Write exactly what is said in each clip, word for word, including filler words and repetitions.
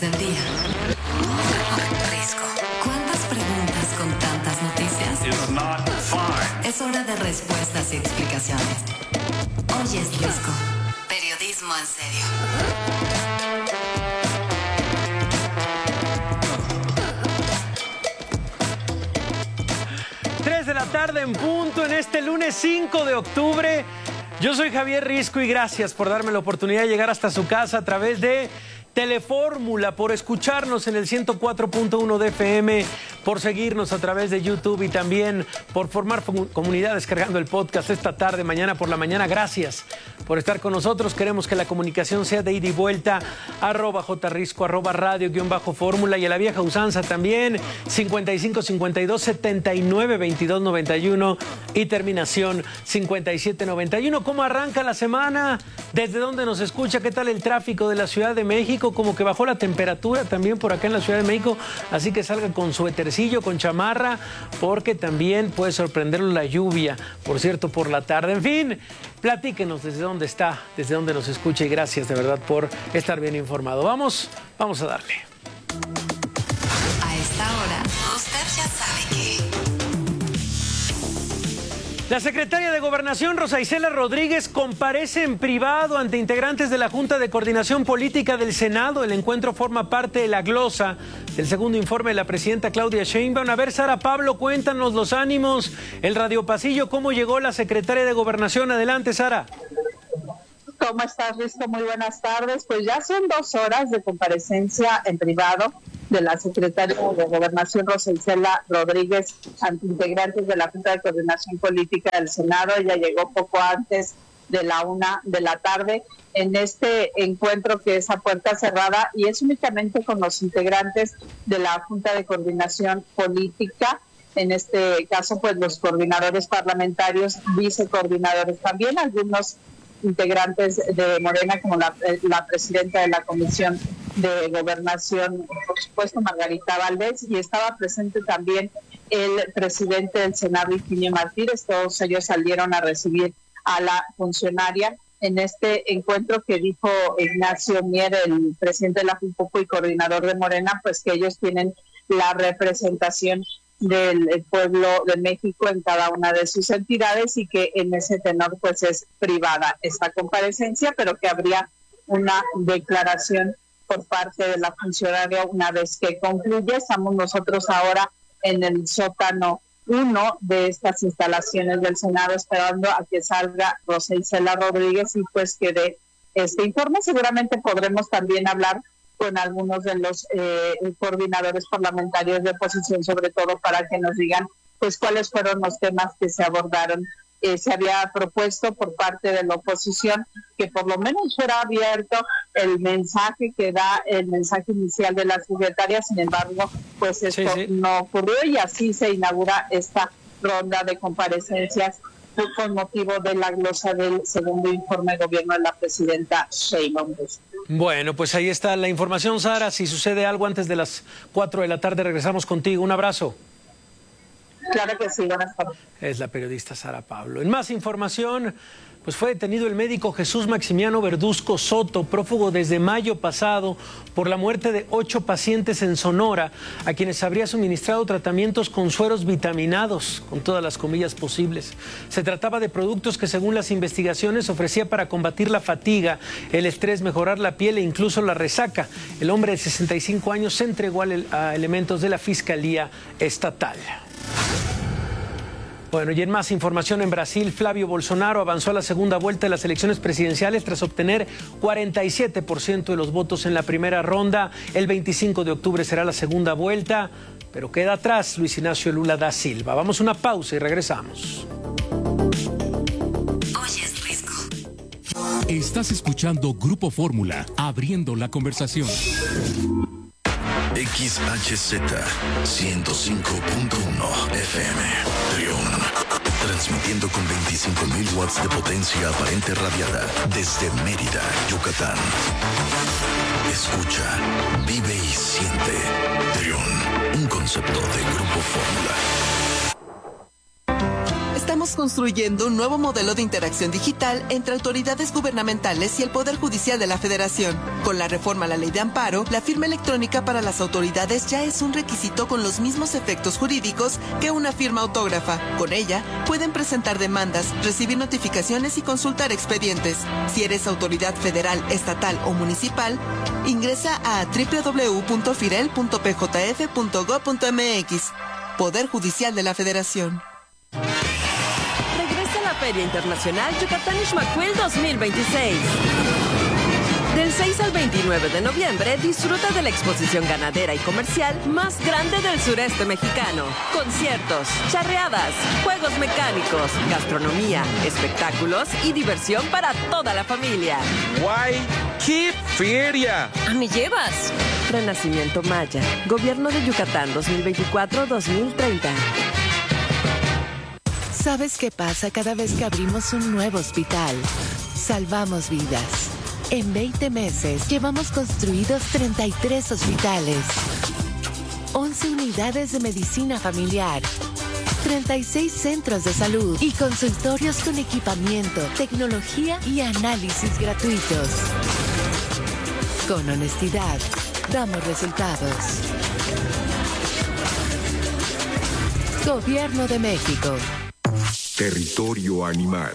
del día. Risco. ¿Cuántas preguntas con tantas noticias? It's not fine. Es hora de respuestas y explicaciones. Hoy es Risco. Periodismo en serio. tres de la tarde en punto en este lunes cinco de octubre. Yo soy Javier Risco y gracias por darme la oportunidad de llegar hasta su casa a través de Telefórmula, por escucharnos en el ciento cuatro punto uno de F M, por seguirnos a través de YouTube y también por formar comunidad descargando el podcast esta tarde, mañana por la mañana. Gracias por estar con nosotros. Queremos que la comunicación sea de ida y vuelta. Arroba jrisco, arroba radio guión bajo fórmula y a la vieja usanza también. cincuenta y cinco cincuenta y dos setenta y nueve veintidós noventa y uno y terminación cincuenta y siete noventa y uno. ¿Cómo arranca la semana? ¿Desde dónde nos escucha? ¿Qué tal el tráfico de la Ciudad de México? Como que bajó la temperatura también por acá en la Ciudad de México, así que salga con suétercillo, con chamarra, porque también puede sorprenderlo la lluvia, por cierto, por la tarde. En fin, platíquenos desde dónde está, desde dónde nos escucha y gracias de verdad por estar bien informado. Vamos, vamos a darle. A esta hora, usted ya sabe que... La secretaria de Gobernación, Rosa Isela Rodríguez, comparece en privado ante integrantes de la Junta de Coordinación Política del Senado. El encuentro forma parte de la glosa del segundo informe de la presidenta Claudia Sheinbaum. A ver, Sara Pablo, cuéntanos los ánimos, el radiopasillo, cómo llegó la secretaria de Gobernación. Adelante, Sara. ¿Cómo estás, Risco? Muy buenas tardes. Pues ya son dos horas de comparecencia en privado de la secretaria de Gobernación, Rosa Isela Rodríguez, ante integrantes de la Junta de Coordinación Política del Senado. Ella llegó poco antes de la una de la tarde en este encuentro que es a puerta cerrada y es únicamente con los integrantes de la Junta de Coordinación Política. En este caso, pues los coordinadores parlamentarios, vicecoordinadores también, algunos integrantes de Morena, como la, la presidenta de la Comisión de Gobernación, por supuesto, Margarita Valdés, y estaba presente también el presidente del Senado, Higinio Martínez. Todos ellos salieron a recibir a la funcionaria en este encuentro que dijo Ignacio Mier, el presidente de la Jucopo y coordinador de Morena, pues que ellos tienen la representación del pueblo de México en cada una de sus entidades y que en ese tenor pues es privada esta comparecencia, pero que habría una declaración por parte de la funcionaria una vez que concluye. Estamos nosotros ahora en el sótano uno de estas instalaciones del Senado esperando a que salga Rosa Isela Rodríguez y pues que dé este informe. Seguramente podremos también hablar con algunos de los eh, coordinadores parlamentarios de oposición, sobre todo para que nos digan pues cuáles fueron los temas que se abordaron. Eh, se había propuesto por parte de la oposición que por lo menos fuera abierto el mensaje que da el mensaje inicial de la secretaria. Sin embargo, pues esto sí, sí. no ocurrió y así se inaugura esta ronda de comparecencias con motivo de la glosa del segundo informe de gobierno de la presidenta Sheinbaum. Bueno, pues ahí está la información, Sara. Si sucede algo antes de las cuatro de la tarde, regresamos contigo. Un abrazo. Claro que sí, buenas tardes. Es la periodista Sara Pablo. En más información, pues fue detenido el médico Jesús Maximiano Verduzco Soto, prófugo desde mayo pasado por la muerte de ocho pacientes en Sonora, a quienes habría suministrado tratamientos con sueros vitaminados, con todas las comillas posibles. Se trataba de productos que, según las investigaciones, ofrecía para combatir la fatiga, el estrés, mejorar la piel e incluso la resaca. El hombre de sesenta y cinco años se entregó a elementos de la Fiscalía Estatal. Bueno, y en más información, en Brasil, Flavio Bolsonaro avanzó a la segunda vuelta de las elecciones presidenciales tras obtener cuarenta y siete por ciento de los votos en la primera ronda. El veinticinco de octubre será la segunda vuelta, pero queda atrás Luis Ignacio Lula da Silva. Vamos a una pausa y regresamos. Hoy es Risco. Estás escuchando Grupo Fórmula, abriendo la conversación. X H Z ciento cinco punto uno F M, Trión, transmitiendo con veinticinco mil watts de potencia aparente radiada desde Mérida, Yucatán. Escucha, vive y siente. Trión, un concepto de Grupo Fórmula. estamos construyendo un nuevo modelo de interacción digital entre autoridades gubernamentales y el Poder Judicial de la Federación. Con la reforma a la Ley de Amparo, la firma electrónica para las autoridades ya es un requisito con los mismos efectos jurídicos que una firma autógrafa. Con ella, pueden presentar demandas, recibir notificaciones y consultar expedientes. Si eres autoridad federal, estatal o municipal, ingresa a doble u doble u doble u punto firel punto p j f punto gob punto m x. Poder Judicial de la Federación. Regresa a la Feria Internacional Yucatán Ixmaquil dos mil veintiséis. Del seis al veintinueve de noviembre, disfruta de la exposición ganadera y comercial más grande del sureste mexicano. Conciertos, charreadas, juegos mecánicos, gastronomía, espectáculos y diversión para toda la familia. ¡Guay! ¡Qué feria! ¿A me llevas? Renacimiento Maya, Gobierno de Yucatán dos mil veinticuatro a dos mil treinta. ¿Sabes qué pasa cada vez que abrimos un nuevo hospital? Salvamos vidas. En veinte meses llevamos construidos treinta y tres hospitales, once unidades de medicina familiar, treinta y seis centros de salud y consultorios con equipamiento, tecnología y análisis gratuitos. Con honestidad, damos resultados. Gobierno de México. Territorio animal.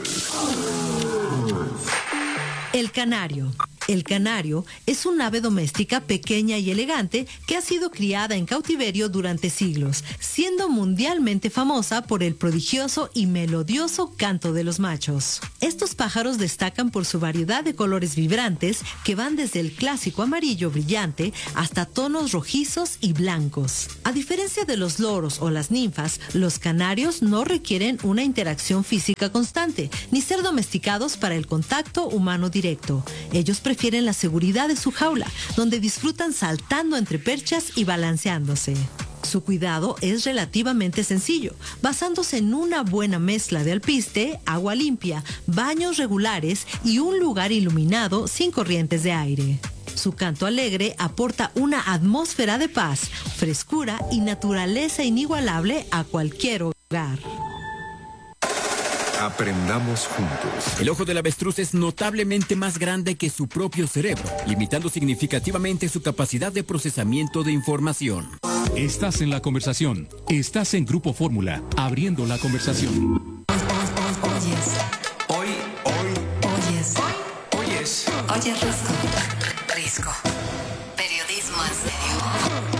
El canario. El canario es un ave doméstica pequeña y elegante que ha sido criada en cautiverio durante siglos, siendo mundialmente famosa por el prodigioso y melodioso canto de los machos. Estos pájaros destacan por su variedad de colores vibrantes que van desde el clásico amarillo brillante hasta tonos rojizos y blancos. A diferencia de los loros o las ninfas, los canarios no requieren una interacción física constante, ni ser domesticados para el contacto humano directo. Ellos prefieren Prefieren la seguridad de su jaula, donde disfrutan saltando entre perchas y balanceándose. Su cuidado es relativamente sencillo, basándose en una buena mezcla de alpiste, agua limpia, baños regulares y un lugar iluminado sin corrientes de aire. Su canto alegre aporta una atmósfera de paz, frescura y naturaleza inigualable a cualquier hogar. Aprendamos juntos. El ojo del avestruz es notablemente más grande que su propio cerebro, limitando significativamente su capacidad de procesamiento de información. Estás en la conversación. Estás en Grupo Fórmula, abriendo la conversación. Oyes. Hoy, hoy. Oyes. Oyes. Oyes Risco. Risco. Periodismo en serio.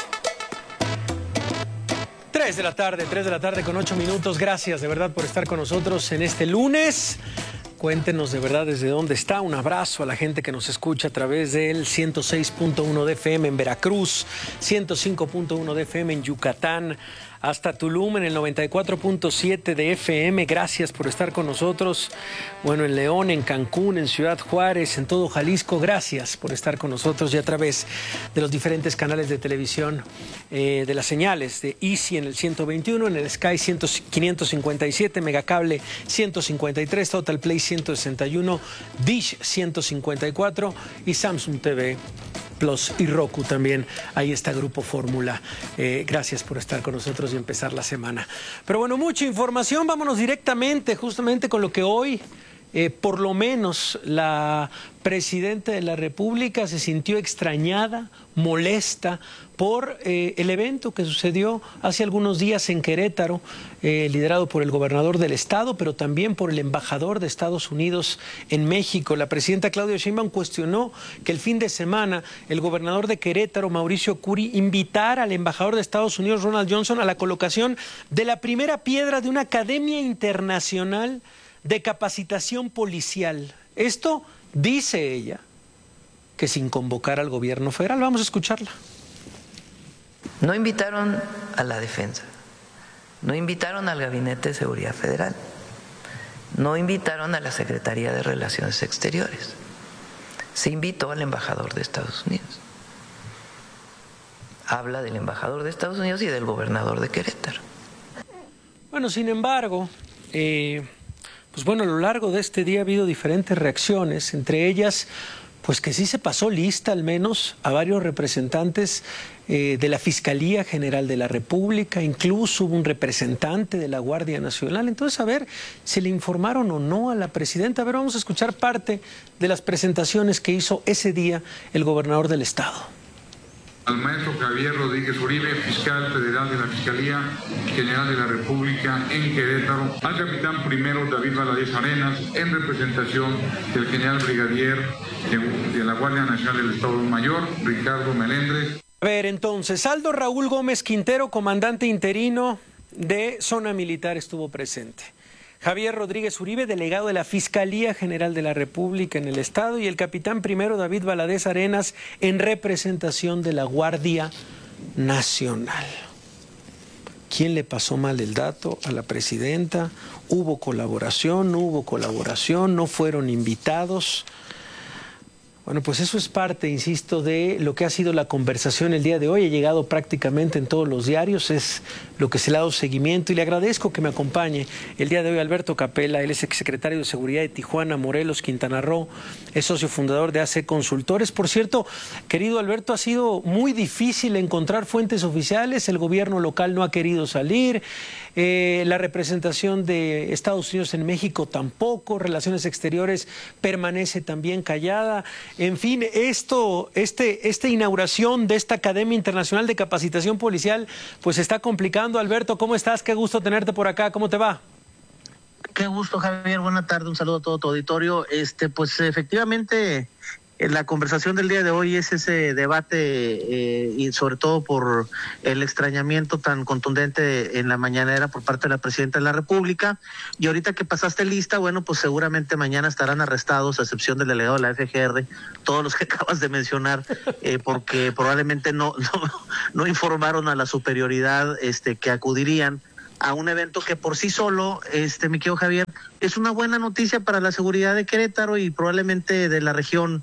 tres de la tarde, tres de la tarde con ocho minutos. Gracias de verdad por estar con nosotros en este lunes. Cuéntenos de verdad desde dónde está. Un abrazo a la gente que nos escucha a través del ciento seis punto uno de F M en Veracruz, ciento cinco punto uno de F M en Yucatán, hasta Tulum en el noventa y cuatro punto siete de F M. Gracias por estar con nosotros. Bueno, en León, en Cancún, en Ciudad Juárez, en todo Jalisco. Gracias por estar con nosotros y a través de los diferentes canales de televisión, eh, de las señales de Easy en el ciento veintiuno, en el Sky quinientos cincuenta y siete, Megacable ciento cincuenta y tres, Total Play ciento sesenta y uno, Dish ciento cincuenta y cuatro y Samsung T V Plus y Roku también. Ahí está Grupo Fórmula. Eh, gracias por estar con nosotros y empezar la semana. Pero bueno, mucha información. Vámonos directamente justamente con lo que hoy, eh, por lo menos, la presidenta de la República se sintió extrañada, molesta por eh, el evento que sucedió hace algunos días en Querétaro, eh, liderado por el gobernador del estado, pero también por el embajador de Estados Unidos en México. La presidenta Claudia Sheinbaum cuestionó que el fin de semana el gobernador de Querétaro, Mauricio Curi, invitara al embajador de Estados Unidos, Ronald Johnson, a la colocación de la primera piedra de una academia internacional de capacitación policial. Esto, dice ella, que sin convocar al gobierno federal. Vamos a escucharla. No invitaron a la defensa, no invitaron al Gabinete de Seguridad Federal, no invitaron a la Secretaría de Relaciones Exteriores, se invitó al embajador de Estados Unidos. Habla del embajador de Estados Unidos y del gobernador de Querétaro. Bueno, sin embargo, eh, pues bueno, a lo largo de este día ha habido diferentes reacciones, entre ellas Pues que sí se pasó lista al menos a varios representantes eh, de la Fiscalía General de la República, incluso hubo un representante de la Guardia Nacional. Entonces, a ver, ¿se le informaron o no a la presidenta? A ver, vamos a escuchar parte de las presentaciones que hizo ese día el gobernador del estado. Al maestro Javier Rodríguez Uribe, fiscal federal de la Fiscalía General de la República en Querétaro, al capitán primero David Valadez Arenas, en representación del general brigadier de, de la Guardia Nacional del Estado Mayor, Ricardo Meléndez. A ver, entonces, Aldo Raúl Gómez Quintero, comandante interino de Zona Militar, estuvo presente. Javier Rodríguez Uribe, delegado de la Fiscalía General de la República en el Estado, y el capitán primero David Valadez Arenas en representación de la Guardia Nacional. ¿Quién le pasó mal el dato a la presidenta? ¿Hubo colaboración? ¿No hubo colaboración? ¿No fueron invitados? Bueno, pues eso es parte, insisto, de lo que ha sido la conversación el día de hoy. He llegado prácticamente en todos los diarios, es lo que se le ha dado seguimiento, y le agradezco que me acompañe el día de hoy Alberto Capella. Él es exsecretario de Seguridad de Tijuana, Morelos, Quintana Roo, es socio fundador de A C Consultores. Por cierto, querido Alberto, ha sido muy difícil encontrar fuentes oficiales, el gobierno local no ha querido salir, eh, la representación de Estados Unidos en México tampoco, Relaciones Exteriores permanece también callada. En fin, esto, este, esta inauguración de esta Academia Internacional de Capacitación Policial, pues se está complicando. Alberto, ¿cómo estás? Qué gusto tenerte por acá. ¿Cómo te va? Qué gusto, Javier. Buena tarde. Un saludo a todo tu auditorio. Este, pues efectivamente, en la conversación del día de hoy es ese debate eh, y sobre todo por el extrañamiento tan contundente en la mañanera por parte de la Presidenta de la República. Y ahorita que pasaste lista, bueno, pues seguramente mañana estarán arrestados, a excepción del delegado de la F G R, todos los que acabas de mencionar, eh, porque probablemente no, no, no informaron a la superioridad este, que acudirían a un evento que por sí solo, este, mi querido Javier, es una buena noticia para la seguridad de Querétaro y probablemente de la región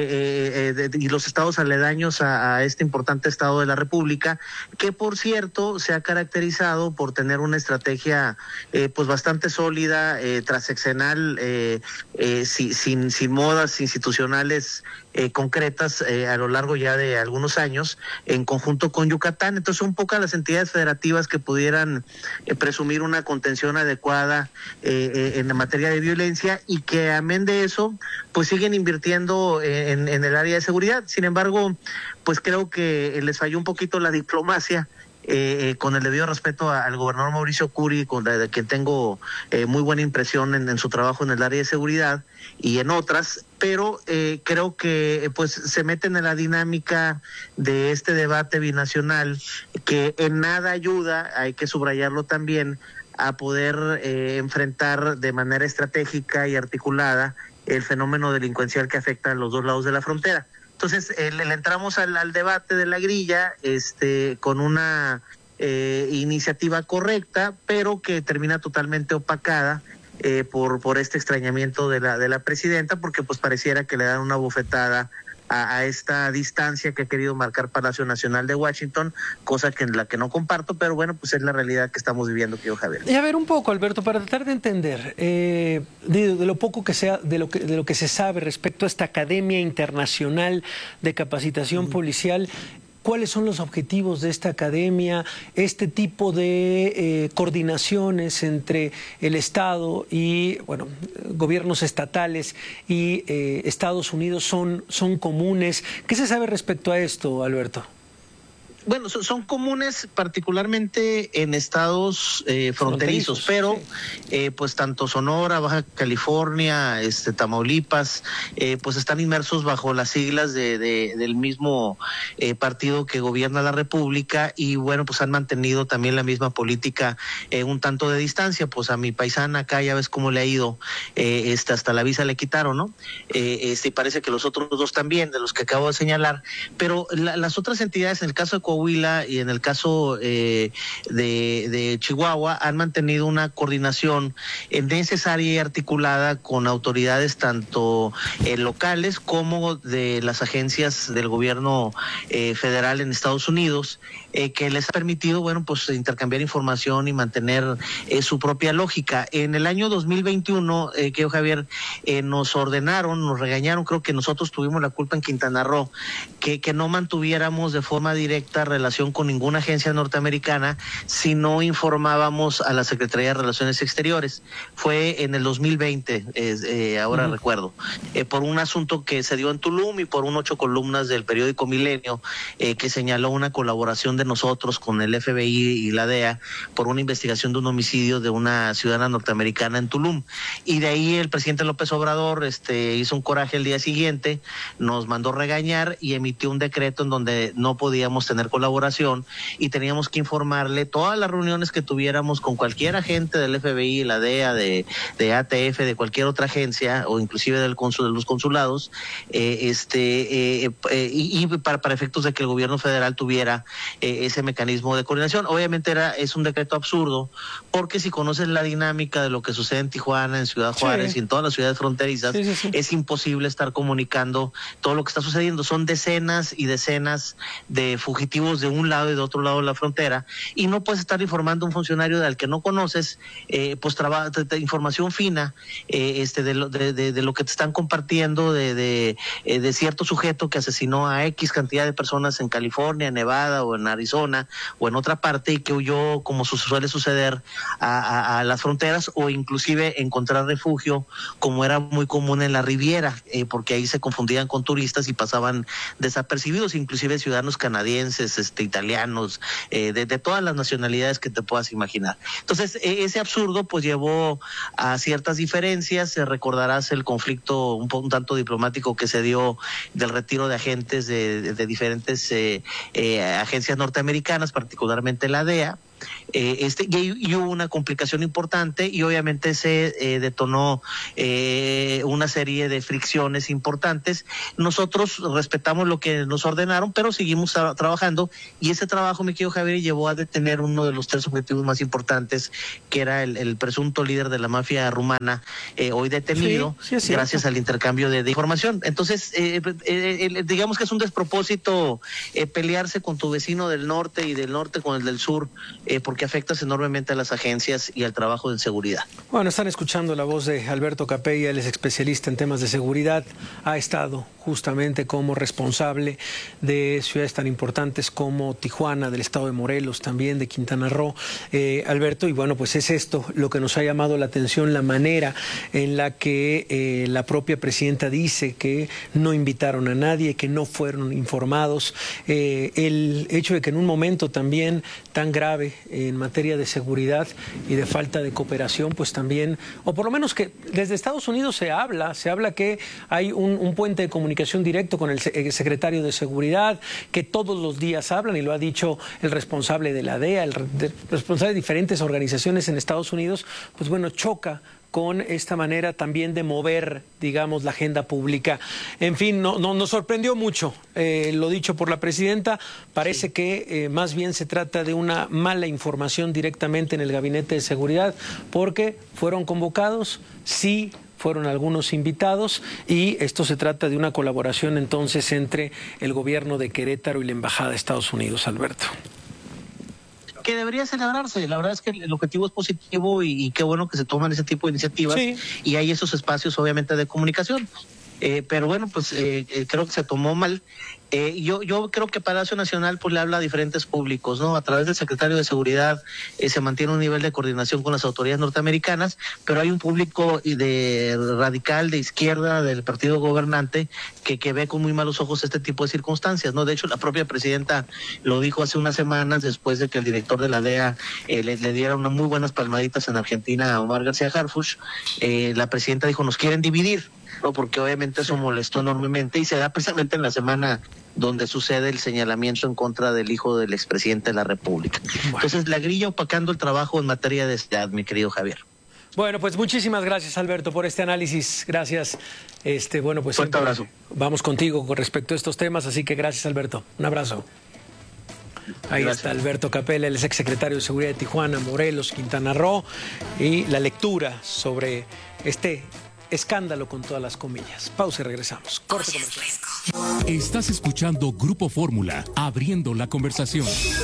eh, eh, de, y los estados aledaños a, a este importante estado de la República, que por cierto se ha caracterizado por tener una estrategia eh, pues bastante sólida, eh, transeccional, eh, eh, sin, sin, sin modas institucionales eh, concretas eh, a lo largo ya de algunos años, en conjunto con Yucatán. Entonces son pocas las entidades federativas que pudieran eh, presumir una contención adecuada eh, eh, en la materia de violencia, y que amén de eso pues siguen invirtiendo en, en el área de seguridad. Sin embargo, pues creo que les falló un poquito la diplomacia, eh, eh, con el debido respeto a, al gobernador Mauricio Curi, con la, de quien tengo eh, muy buena impresión en, en su trabajo en el área de seguridad y en otras, pero eh, creo que pues se meten en la dinámica de este debate binacional que en nada ayuda, hay que subrayarlo también, a poder eh, enfrentar de manera estratégica y articulada el fenómeno delincuencial que afecta a los dos lados de la frontera. Entonces, eh, le entramos al, al debate de la grilla este, con una eh, iniciativa correcta, pero que termina totalmente opacada eh, por, por este extrañamiento de la, de la presidenta, porque pues pareciera que le dan una bofetada A, a esta distancia que ha querido marcar Palacio Nacional de Washington, cosa que en la que no comparto, pero bueno, pues es la realidad que estamos viviendo, querido Javier. Y a ver un poco, Alberto, para tratar de entender eh, de, de lo poco que sea, de lo que de lo que se sabe respecto a esta Academia Internacional de Capacitación mm. Policial. ¿Cuáles son los objetivos de esta academia? Este tipo de eh, coordinaciones entre el Estado y, bueno, gobiernos estatales y eh, Estados Unidos son, son comunes. ¿Qué se sabe respecto a esto, Alberto? Bueno, son, son comunes particularmente en estados eh, fronterizos, fronterizos, pero sí. eh, pues tanto Sonora, Baja California, este Tamaulipas, eh, pues están inmersos bajo las siglas de, de del mismo eh, partido que gobierna la República, y bueno, pues han mantenido también la misma política eh, un tanto de distancia. Pues a mi paisana acá ya ves cómo le ha ido, eh, este, hasta la visa le quitaron, ¿no? Eh, este, y parece que los otros dos también, de los que acabo de señalar, pero la, las otras entidades, en el caso de Coahuila y en el caso eh, de, de Chihuahua han mantenido una coordinación necesaria y articulada con autoridades tanto eh, locales como de las agencias del gobierno eh, federal en Estados Unidos, eh, que les ha permitido, bueno, pues intercambiar información y mantener eh, su propia lógica. En el año dos mil veintiuno, eh, que Javier, eh, nos ordenaron, nos regañaron, creo que nosotros tuvimos la culpa en Quintana Roo, que, que no mantuviéramos de forma directa relación con ninguna agencia norteamericana si no informábamos a la Secretaría de Relaciones Exteriores. Fue en el dos mil veinte, eh, eh, ahora uh-huh. recuerdo, eh, por un asunto que se dio en Tulum y por un ocho columnas del periódico Milenio, eh, que señaló una colaboración de nosotros con el F B I y la D E A por una investigación de un homicidio de una ciudadana norteamericana en Tulum. Y de ahí el presidente López Obrador este, hizo un coraje el día siguiente, nos mandó regañar y emitió un decreto en donde no podíamos tener colaboración y teníamos que informarle todas las reuniones que tuviéramos con cualquier agente del F B I, la D E A, de, de A T F, de cualquier otra agencia o inclusive del consul, de los consulados, eh, este eh, eh, y, y para, para efectos de que el gobierno federal tuviera eh, ese mecanismo de coordinación. Obviamente era es un decreto absurdo, porque si conoces la dinámica de lo que sucede en Tijuana, en Ciudad Juárez sí. y en todas las ciudades fronterizas, sí, sí, sí. es imposible estar comunicando todo lo que está sucediendo. Son decenas y decenas de fugitivos de un lado y de otro lado de la frontera, y no puedes estar informando a un funcionario al que no conoces, eh, pues traba, te, te, información fina eh, este de lo, de, de, de lo que te están compartiendo de, de, eh, de cierto sujeto que asesinó a X cantidad de personas en California, Nevada o en Arizona o en otra parte, y que huyó, como suele suceder, a, a, a las fronteras, o inclusive encontrar refugio, como era muy común en la Riviera, eh, porque ahí se confundían con turistas y pasaban desapercibidos, inclusive ciudadanos canadienses, este, italianos, eh, de, de todas las nacionalidades que te puedas imaginar. Entonces, eh, ese absurdo pues llevó a ciertas diferencias. Eh, recordarás el conflicto un, un tanto diplomático que se dio del retiro de agentes de, de, de diferentes eh, eh, agencias norteamericanas, particularmente la D E A. Eh, este, y, y hubo una complicación importante y obviamente se eh, detonó eh, una serie de fricciones importantes. Nosotros respetamos lo que nos ordenaron, pero seguimos tra- trabajando y ese trabajo, mi querido Javier, llevó a detener uno de los tres objetivos más importantes, que era el, el presunto líder de la mafia rumana, eh, hoy detenido, sí, sí, gracias al intercambio de, de información. Entonces, eh, eh, eh, digamos que es un despropósito eh, pelearse con tu vecino del norte y del norte con el del sur, Eh, porque afectas enormemente a las agencias y al trabajo de seguridad. Bueno, están escuchando la voz de Alberto Capella, él es especialista en temas de seguridad, ha estado justamente como responsable de ciudades tan importantes como Tijuana, del estado de Morelos, también de Quintana Roo, eh, Alberto, y bueno, pues es esto lo que nos ha llamado la atención, la manera en la que eh, la propia presidenta dice que no invitaron a nadie, que no fueron informados, eh, el hecho de que en un momento también tan grave en materia de seguridad y de falta de cooperación, pues también, o por lo menos que desde Estados Unidos se habla, se habla que hay un, un puente de comunicación directo con el secretario de Seguridad, que todos los días hablan, y lo ha dicho el responsable de la D E A, el responsable de diferentes organizaciones en Estados Unidos, pues bueno, choca con esta manera también de mover, digamos, la agenda pública. En fin, no, no, nos sorprendió mucho eh, lo dicho por la presidenta. Parece sí. que eh, más bien se trata de una mala información directamente en el Gabinete de Seguridad, porque fueron convocados, sí, fueron algunos invitados, y esto se trata de una colaboración entonces entre el gobierno de Querétaro y la Embajada de Estados Unidos, Alberto. Que debería celebrarse. La verdad es que el objetivo es positivo y, y qué bueno que se toman ese tipo de iniciativas, sí. y hay esos espacios obviamente de comunicación. Eh, pero bueno, pues eh, eh, creo que se tomó mal. Eh, yo yo creo que Palacio Nacional pues le habla a diferentes públicos, ¿no? A través del secretario de Seguridad eh, se mantiene un nivel de coordinación con las autoridades norteamericanas, pero hay un público de radical, de izquierda, del partido gobernante, que, que ve con muy malos ojos este tipo de circunstancias, ¿no? De hecho, la propia presidenta lo dijo hace unas semanas, después de que el director de la D E A eh, le, le diera unas muy buenas palmaditas en Argentina a Omar García Harfuch. Eh, la presidenta dijo, nos quieren dividir, ¿no? Porque obviamente eso molestó enormemente, y se da precisamente en la semana donde sucede el señalamiento en contra del hijo del expresidente de la República. Bueno. Entonces, la grilla opacando el trabajo en materia de seguridad, mi querido Javier. Bueno, pues muchísimas gracias, Alberto, por este análisis. Gracias. Este, bueno, pues fuerte abrazo. Vamos contigo con respecto a estos temas, así que gracias, Alberto. Un abrazo. Ahí Gracias. está Alberto Capella, el exsecretario de Seguridad de Tijuana, Morelos, Quintana Roo, y la lectura sobre este escándalo con todas las comillas. Pausa y regresamos. Corte comercial. Estás escuchando Grupo Fórmula, abriendo la conversación.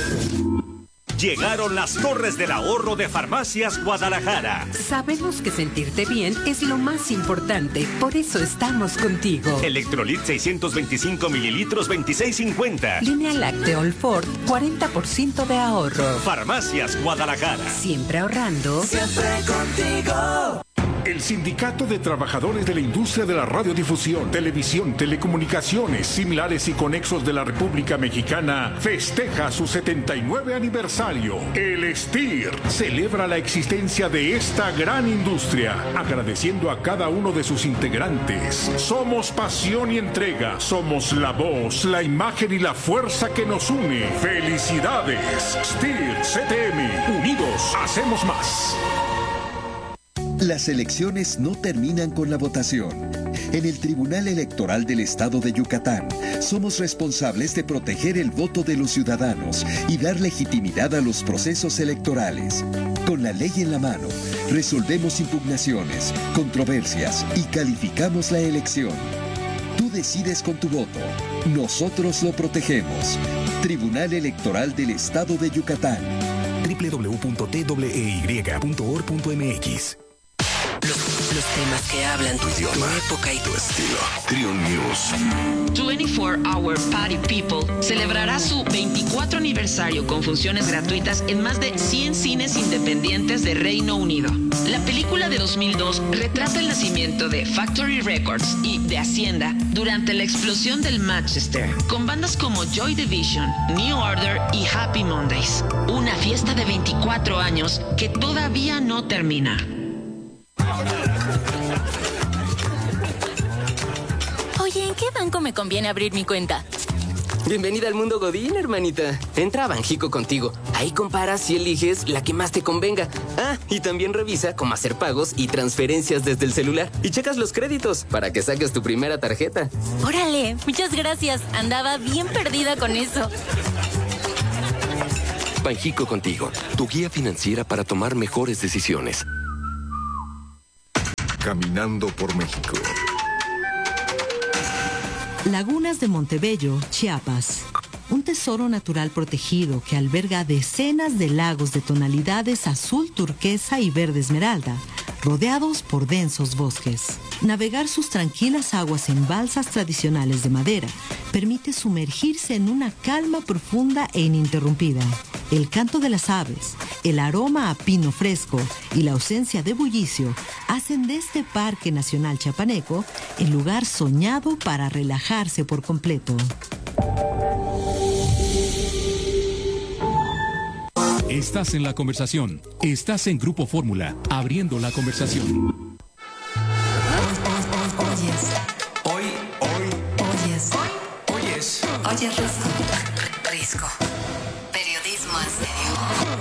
Llegaron las Torres del Ahorro de Farmacias Guadalajara. Sabemos que sentirte bien es lo más importante, por eso estamos contigo. Electrolit seiscientos veinticinco mililitros, veintiséis cincuenta. Línea láctea Olfort, cuarenta por ciento de ahorro. Farmacias Guadalajara. Siempre ahorrando. Siempre contigo. El Sindicato de Trabajadores de la Industria de la Radiodifusión, Televisión, Telecomunicaciones, similares y conexos de la República Mexicana festeja su setenta y nueve aniversario. El S T I R celebra la existencia de esta gran industria, agradeciendo a cada uno de sus integrantes. Somos pasión y entrega, somos la voz, la imagen y la fuerza que nos une. ¡Felicidades! S T I R C T M, unidos hacemos más. Las elecciones no terminan con la votación. En el Tribunal Electoral del Estado de Yucatán, somos responsables de proteger el voto de los ciudadanos y dar legitimidad a los procesos electorales. Con la ley en la mano, resolvemos impugnaciones, controversias y calificamos la elección. Tú decides con tu voto. Nosotros lo protegemos. Tribunal Electoral del Estado de Yucatán. doble u doble u doble u punto t w e y punto org punto m x. Los temas que hablan tu idioma, tu época y tu estilo. Trion News. veinticuatro hour Party People celebrará su veinticuatro aniversario con funciones gratuitas en más de cien cines independientes de Reino Unido. La película de dos mil dos retrata el nacimiento de Factory Records y de Hacienda durante la explosión del Manchester, con bandas como Joy Division, New Order y Happy Mondays. Una fiesta de veinticuatro años que todavía no termina. Oye, ¿en qué banco me conviene abrir mi cuenta? Bienvenida al mundo Godín, hermanita. Entra a Banjico contigo. Ahí comparas y eliges la que más te convenga. Ah, y también revisa cómo hacer pagos y transferencias desde el celular. Y checas los créditos para que saques tu primera tarjeta. Órale, muchas gracias. Andaba bien perdida con eso. Banjico contigo, tu guía financiera para tomar mejores decisiones. Caminando por México. Lagunas de Montebello, Chiapas. Un tesoro natural protegido que alberga decenas de lagos de tonalidades azul turquesa y verde esmeralda, rodeados por densos bosques. Navegar sus tranquilas aguas en balsas tradicionales de madera permite sumergirse en una calma profunda e ininterrumpida. El canto de las aves, el aroma a pino fresco y la ausencia de bullicio hacen de este Parque Nacional Chiapaneco el lugar soñado para relajarse por completo. Estás en la conversación. Estás en Grupo Fórmula, abriendo la conversación. Oyes. Hoy, hoy, Oyes. oyes. Oyes Risco. Risco. Periodismo en serio.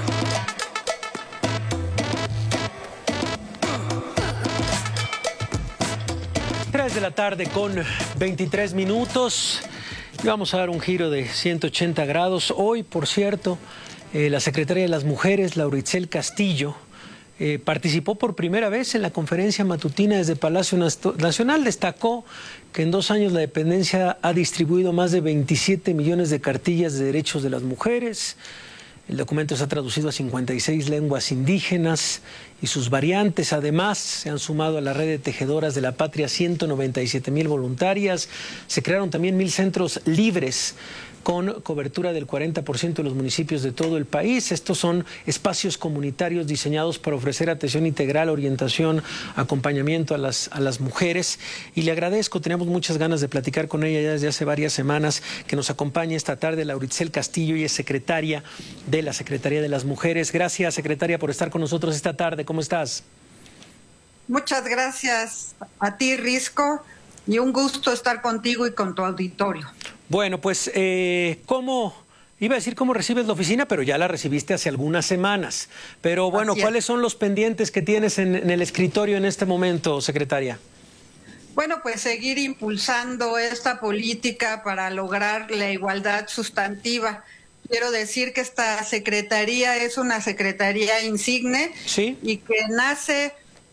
tres de la tarde con veintitrés minutos. Y vamos a dar un giro de ciento ochenta grados. Hoy, por cierto, eh, la secretaria de las Mujeres, Lauritzel Castillo, eh, participó por primera vez en la conferencia matutina desde Palacio Nacional. Destacó que en dos años la dependencia ha distribuido más de veintisiete millones de cartillas de derechos de las mujeres. El documento se ha traducido a cincuenta y seis lenguas indígenas y sus variantes. Además, se han sumado a la red de tejedoras de la patria ciento noventa y siete mil voluntarias. Se crearon también mil centros libres con cobertura del cuarenta por ciento de los municipios de todo el país. Estos son espacios comunitarios diseñados para ofrecer atención integral, orientación, acompañamiento a las, a las mujeres. Y le agradezco, teníamos muchas ganas de platicar con ella ya desde hace varias semanas, que nos acompañe esta tarde. Lauritzel Castillo, y es secretaria de la Secretaría de las Mujeres. Gracias, secretaria, por estar con nosotros esta tarde. ¿Cómo estás? Muchas gracias a ti, Risco, y un gusto estar contigo y con tu auditorio. Bueno, pues, eh, ¿cómo? Iba a decir cómo recibes la oficina, pero ya la recibiste hace algunas semanas. Pero bueno, ¿cuáles son los pendientes que tienes en, en el escritorio en este momento, secretaria? Bueno, pues seguir impulsando esta política para lograr la igualdad sustantiva. quiero decir que esta secretaría es una secretaría insigne, ¿sí?, y que nace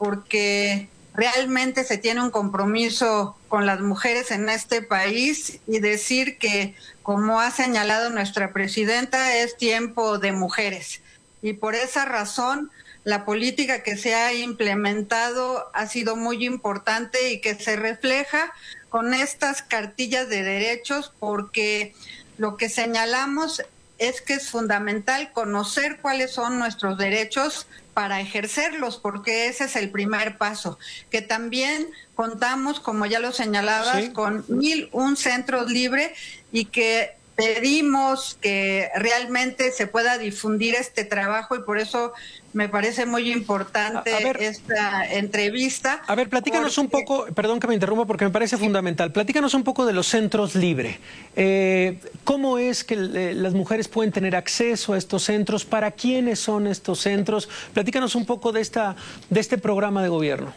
porque realmente se tiene un compromiso con las mujeres en este país, y decir que, como ha señalado nuestra presidenta, es tiempo de mujeres. Y por esa razón, la política que se ha implementado ha sido muy importante y que se refleja con estas cartillas de derechos, porque lo que señalamos es que es fundamental conocer cuáles son nuestros derechos para ejercerlos, porque ese es el primer paso. Que también contamos, como ya lo señalabas, sí, con mil un centros libres, y que pedimos que realmente se pueda difundir este trabajo, y por eso me parece muy importante a, a ver, esta entrevista. A ver, platícanos porque... un poco, perdón que me interrumpa porque me parece sí. fundamental, platícanos un poco de los centros libres. Eh, ¿Cómo es que eh, las mujeres pueden tener acceso a estos centros? ¿Para quiénes son estos centros? Platícanos un poco de, esta, de este programa de gobierno.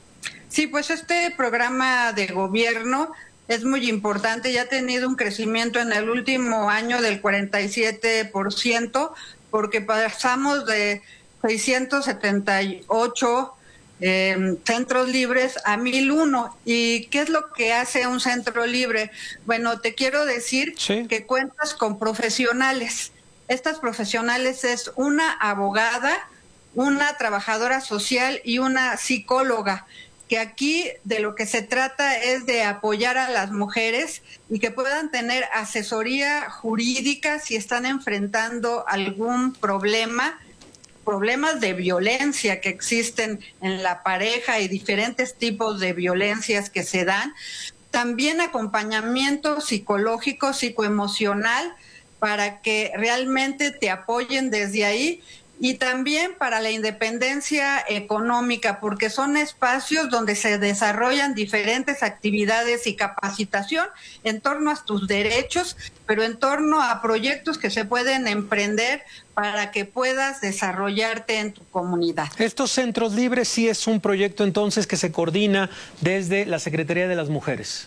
Sí, pues este programa de gobierno es muy importante y ha tenido un crecimiento en el último año del cuarenta y siete por ciento, porque pasamos de seiscientos setenta y ocho eh, centros libres a mil uno. ¿Y qué es lo que hace un centro libre? Bueno, te quiero decir sí. que cuentas con profesionales. Estas profesionales es una abogada, una trabajadora social y una psicóloga, que aquí de lo que se trata es de apoyar a las mujeres y que puedan tener asesoría jurídica si están enfrentando algún problema, problemas de violencia que existen en la pareja y diferentes tipos de violencias que se dan. También acompañamiento psicológico, psicoemocional, para que realmente te apoyen desde ahí. Y también para la independencia económica, porque son espacios donde se desarrollan diferentes actividades y capacitación en torno a tus derechos, pero en torno a proyectos que se pueden emprender para que puedas desarrollarte en tu comunidad. Estos centros libres sí es un proyecto entonces que se coordina desde la Secretaría de las Mujeres.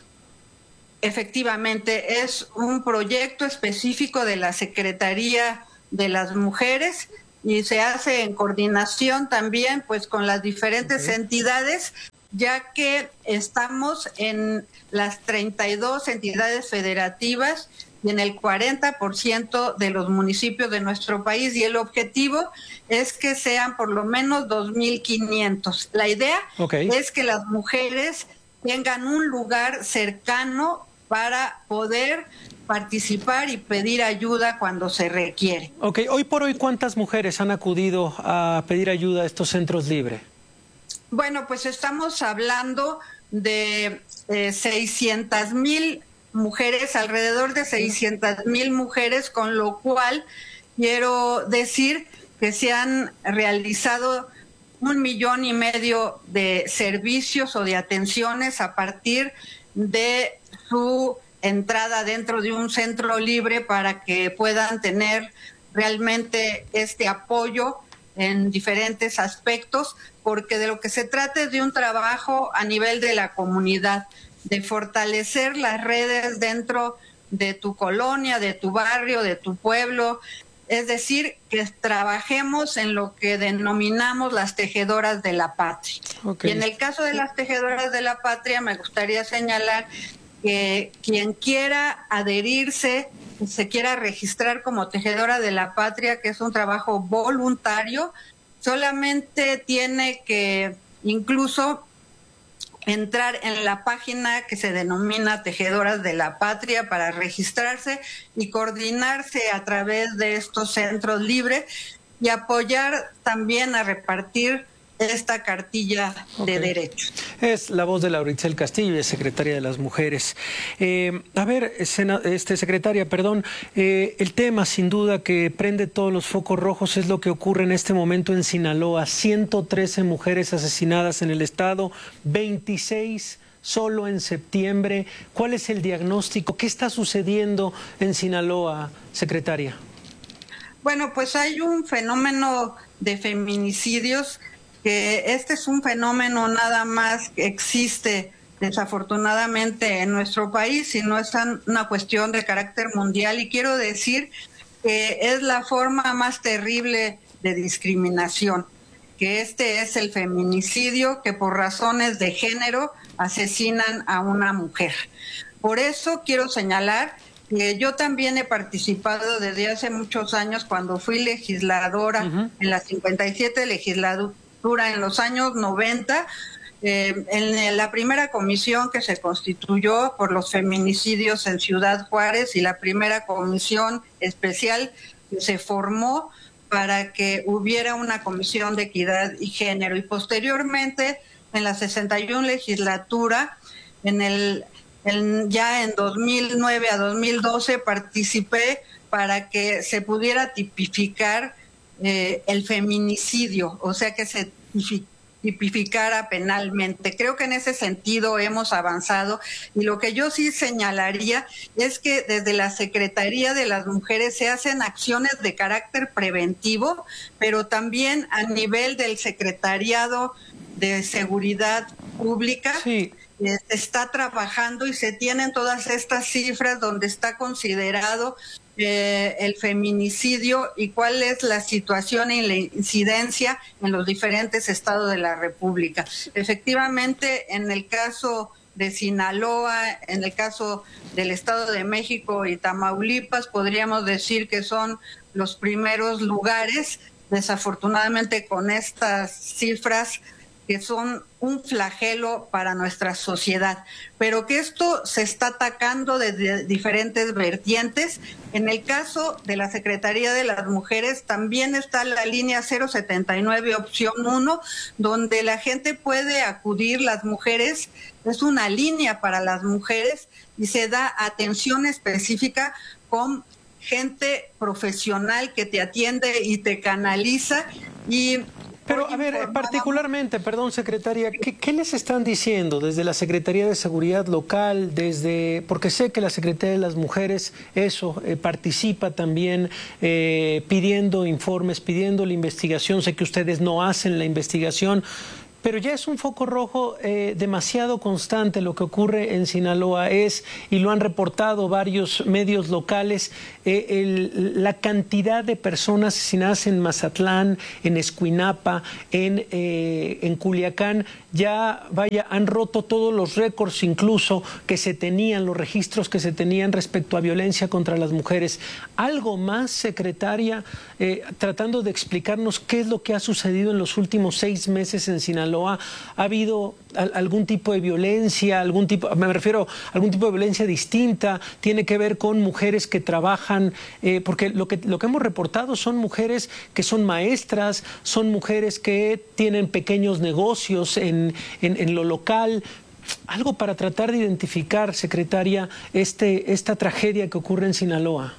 Efectivamente, es un proyecto específico de la Secretaría de las Mujeres, y se hace en coordinación también pues con las diferentes okay. entidades, ya que estamos en las treinta y dos entidades federativas y en el cuarenta por ciento de los municipios de nuestro país, y el objetivo es que sean por lo menos dos mil quinientos. La idea okay. es que las mujeres tengan un lugar cercano para poder participar y pedir ayuda cuando se requiere. Ok, hoy por hoy, ¿cuántas mujeres han acudido a pedir ayuda a estos centros libres? Bueno, pues estamos hablando de eh, seiscientas mil mujeres, alrededor de seiscientas mil mujeres, con lo cual quiero decir que se han realizado un millón y medio de servicios o de atenciones a partir de su entrada dentro de un centro libre, para que puedan tener realmente este apoyo en diferentes aspectos, porque de lo que se trata es de un trabajo a nivel de la comunidad, de fortalecer las redes dentro de tu colonia, de tu barrio, de tu pueblo, es decir, que trabajemos en lo que denominamos las tejedoras de la patria. Okay. Y en el caso de las tejedoras de la patria, me gustaría señalar que quien quiera adherirse, se quiera registrar como tejedora de la patria, que es un trabajo voluntario, solamente tiene que incluso entrar en la página que se denomina Tejedoras de la Patria para registrarse y coordinarse a través de estos centros libres y apoyar también a repartir esta cartilla okay. de derechos. Es la voz de Lauricel Castillo, secretaria de las Mujeres. Eh, a ver, este, secretaria, perdón, eh, el tema sin duda que prende todos los focos rojos es lo que ocurre en este momento en Sinaloa. ciento trece mujeres asesinadas en el estado, veintiséis solo en septiembre. ¿Cuál es el diagnóstico? ¿Qué está sucediendo en Sinaloa, secretaria? Bueno, pues hay un fenómeno de feminicidios, que este es un fenómeno nada más que existe desafortunadamente en nuestro país, sino es una cuestión de carácter mundial, y quiero decir que es la forma más terrible de discriminación, que este es el feminicidio, que por razones de género asesinan a una mujer. Por eso quiero señalar que yo también he participado desde hace muchos años, cuando fui legisladora uh-huh. en la cincuenta y siete legislatura en los años noventa, eh, en la primera comisión que se constituyó por los feminicidios en Ciudad Juárez y la primera comisión especial que se formó para que hubiera una comisión de equidad y género. Y posteriormente, en la sesenta y una legislatura, en el en, ya en dos mil nueve a dos mil doce, participé para que se pudiera tipificar eh, el feminicidio, o sea, que se tipificara penalmente. Creo que en ese sentido hemos avanzado, y lo que yo sí señalaría es que desde la Secretaría de las Mujeres se hacen acciones de carácter preventivo, pero también a nivel del Secretariado de Seguridad Pública sí. eh, se está trabajando y se tienen todas estas cifras donde está considerado Eh, el feminicidio y cuál es la situación y la incidencia en los diferentes estados de la República. Efectivamente, en el caso de Sinaloa, en el caso del Estado de México y Tamaulipas, podríamos decir que son los primeros lugares, desafortunadamente con estas cifras que son un flagelo para nuestra sociedad, pero que esto se está atacando desde diferentes vertientes. En el caso de la Secretaría de las Mujeres también está la línea cero setenta y nueve opción uno, donde la gente puede acudir, las mujeres, es una línea para las mujeres y se da atención específica con gente profesional que te atiende y te canaliza. Y Pero, a ver, particularmente, perdón, secretaria, ¿qué, ¿qué les están diciendo desde la Secretaría de Seguridad Local? Desde, porque sé que la Secretaría de las Mujeres, eso, eh, participa también eh, pidiendo informes, pidiendo la investigación. Sé que ustedes no hacen la investigación, pero ya es un foco rojo eh, demasiado constante lo que ocurre en Sinaloa. Es, y lo han reportado varios medios locales, eh, el, la cantidad de personas asesinadas en Mazatlán, en Escuinapa, en, eh, en Culiacán, ya, vaya, han roto todos los récords incluso que se tenían, los registros que se tenían respecto a violencia contra las mujeres. ¿Algo más, secretaria, eh, tratando de explicarnos qué es lo que ha sucedido en los últimos seis meses en Sinaloa? ¿Ha habido algún tipo de violencia, algún tipo, me refiero a algún tipo de violencia distinta? ¿Tiene que ver con mujeres que trabajan? Eh, porque lo que, lo que hemos reportado son mujeres que son maestras, son mujeres que tienen pequeños negocios en, en, en lo local. Algo para tratar de identificar, secretaria, este, esta tragedia que ocurre en Sinaloa.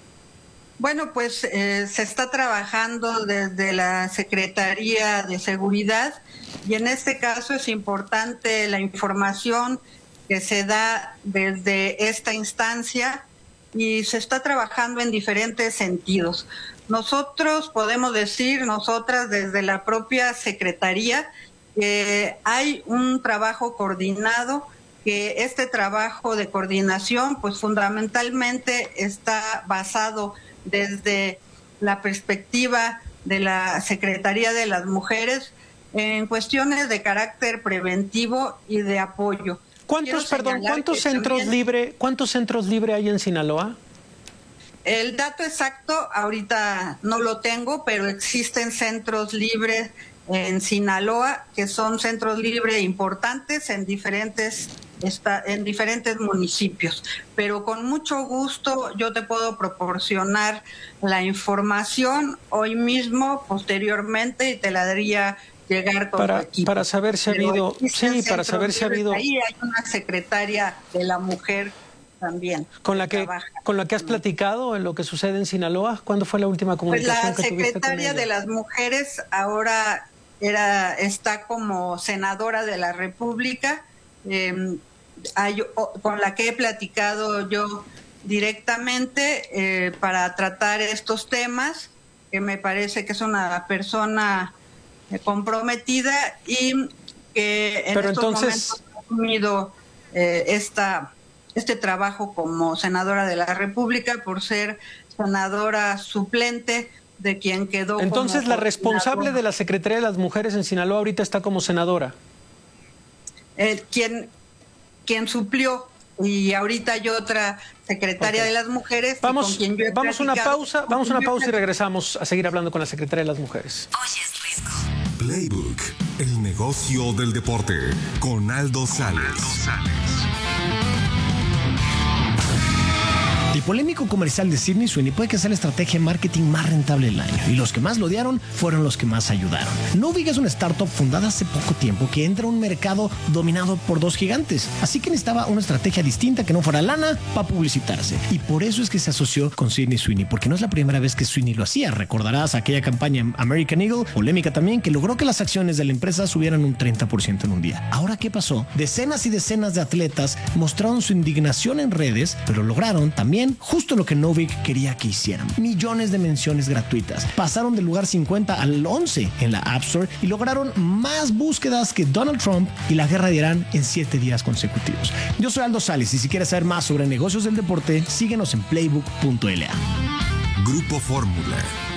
Bueno, pues eh, se está trabajando desde la Secretaría de Seguridad y en este caso es importante la información que se da desde esta instancia y se está trabajando en diferentes sentidos. Nosotros podemos decir, nosotras desde la propia Secretaría, que hay un trabajo coordinado, que este trabajo de coordinación pues fundamentalmente está basado desde la perspectiva de la Secretaría de las Mujeres en cuestiones de carácter preventivo y de apoyo. ¿Cuántos, perdón, cuántos centros también, libre, cuántos centros libre hay en Sinaloa? El dato exacto ahorita no lo tengo, pero existen centros libres en Sinaloa que son centros libres importantes en diferentes Está en diferentes municipios, pero con mucho gusto yo te puedo proporcionar la información hoy mismo, posteriormente, y te la daría llegar con para, tu equipo. Para saber si ha habido, sí, para saber si ha habido. Ahí hay una secretaria de la mujer también. ¿Con la que, trabaja. con la que has platicado en lo que sucede en Sinaloa? ¿Cuándo fue la última comunicación pues que tuviste con ella? La secretaria de las mujeres ahora era está como senadora de la República. Eh, Hay, con la que he platicado yo directamente eh, para tratar estos temas, que me parece que es una persona eh, comprometida y que en Pero estos entonces... momentos ha asumido eh, esta, este trabajo como senadora de la República por ser senadora suplente, de quien quedó. Entonces, la responsable de la Secretaría de las Mujeres en Sinaloa ahorita está como senadora. Eh, quien, quien suplió, y ahorita hay otra secretaria okay. de las Mujeres. Vamos, con quien yo he vamos a una pausa, vamos a una pausa y regresamos a seguir hablando con la Secretaria de las Mujeres. Oye, es Risco. Playbook, el negocio del deporte, con Aldo Sales. El polémico comercial de Sydney Sweeney puede que sea la estrategia de marketing más rentable del año, y los que más lo odiaron fueron los que más ayudaron. Novig es una startup fundada hace poco tiempo que entra a un mercado dominado por dos gigantes, así que necesitaba una estrategia distinta que no fuera lana para publicitarse, y por eso es que se asoció con Sydney Sweeney, porque no es la primera vez que Sweeney lo hacía. Recordarás aquella campaña American Eagle, polémica también, que logró que las acciones de la empresa subieran un treinta por ciento en un día. Ahora, ¿qué pasó? Decenas y decenas de atletas mostraron su indignación en redes, pero lograron también justo lo que Novig quería que hicieran: millones de menciones gratuitas. Pasaron del lugar cincuenta al once en la App Store y lograron más búsquedas que Donald Trump y la guerra de Irán en siete días consecutivos. Yo soy Aldo Sales, y si quieres saber más sobre negocios del deporte, síguenos en playbook punto l a. Grupo Fórmula.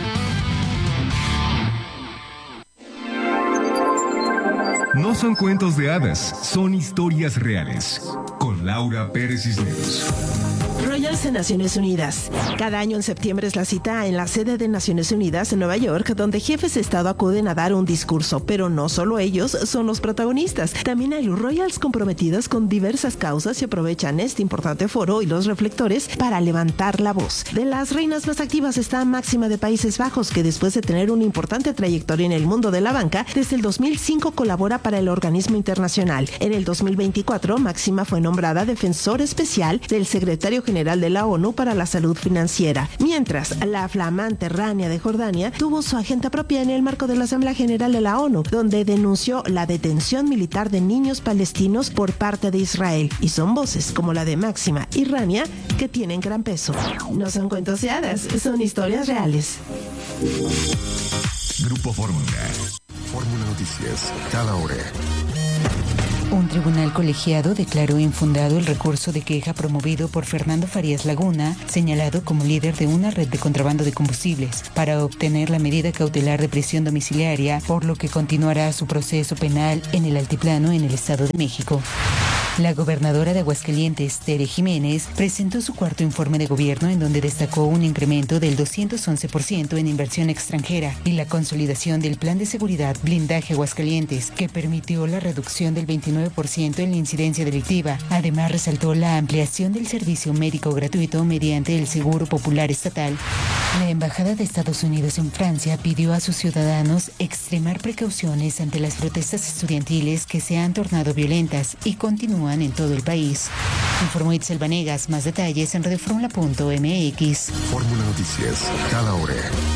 No son cuentos de hadas, son historias reales. Con Laura Pérez Cisneros. Royals en Naciones Unidas. Cada año en septiembre es la cita en la sede de Naciones Unidas en Nueva York, donde jefes de Estado acuden a dar un discurso, pero no solo ellos son los protagonistas. También hay Royals comprometidos con diversas causas y aprovechan este importante foro y los reflectores para levantar la voz. De las reinas más activas está Máxima de Países Bajos, que después de tener una importante trayectoria en el mundo de la banca, desde el dos mil cinco colabora para el organismo internacional. En el dos mil veinticuatro, Máxima fue nombrada defensor especial del secretario general de la ONU para la salud financiera, mientras la flamante Rania de Jordania tuvo su agenda propia en el marco de la Asamblea General de la ONU, donde denunció la detención militar de niños palestinos por parte de Israel, y son voces como la de Máxima y Rania que tienen gran peso. No son cuentos de hadas, son historias reales. Grupo Fórmula. Fórmula Noticias, cada hora. Un tribunal colegiado declaró infundado el recurso de queja promovido por Fernando Farías Laguna, señalado como líder de una red de contrabando de combustibles, para obtener la medida cautelar de prisión domiciliaria, por lo que continuará su proceso penal en el Altiplano en el Estado de México. La gobernadora de Aguascalientes, Tere Jiménez, presentó su cuarto informe de gobierno, en donde destacó un incremento del doscientos once por ciento en inversión extranjera y la consolidación del Plan de Seguridad Blindaje Aguascalientes, que permitió la reducción del veintinueve por ciento en la incidencia delictiva. Además, resaltó la ampliación del servicio médico gratuito mediante el Seguro Popular Estatal. La Embajada de Estados Unidos en Francia pidió a sus ciudadanos extremar precauciones ante las protestas estudiantiles que se han tornado violentas y continúan en todo el país. Informó Itzel Vanegas. Más detalles en redefórmula punto m x. Fórmula Noticias, cada hora.